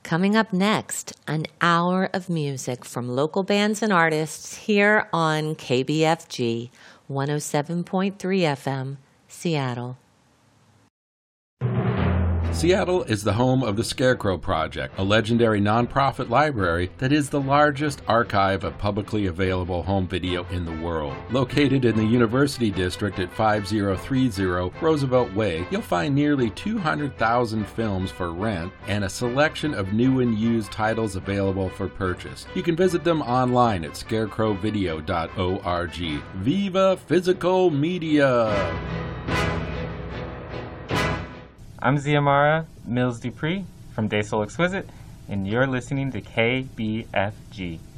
Coming up next, an hour of music from local bands and artists here on KBFG 107.3 FM, Seattle. Seattle is the home of the Scarecrow Project, a legendary nonprofit library that is the largest archive of publicly available home video in the world. Located in the University District at 5030 Roosevelt Way, you'll find nearly 200,000 films for rent and a selection of new and used titles available for purchase. You can visit them online at scarecrowvideo.org. Viva Physical Media! I'm Ziamara Mills Dupree from Day Soul Exquisite, and you're listening to KBFG.